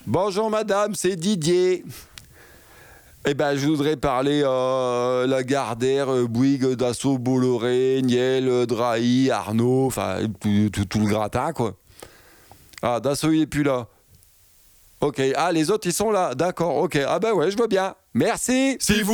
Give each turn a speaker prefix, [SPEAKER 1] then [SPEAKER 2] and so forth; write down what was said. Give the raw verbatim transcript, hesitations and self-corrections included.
[SPEAKER 1] Bonjour madame, c'est Didier. Eh ben, je voudrais parler euh, Lagardère, euh, Bouygues, Dassault, Bolloré, Niel, euh, Drahi, Arnaud, enfin tout, tout, tout le gratin quoi. Ah, Dassault il est plus là. Ok, ah les autres ils sont là, d'accord, ok. Ah ben ouais, je vois bien. Merci.
[SPEAKER 2] S'il vous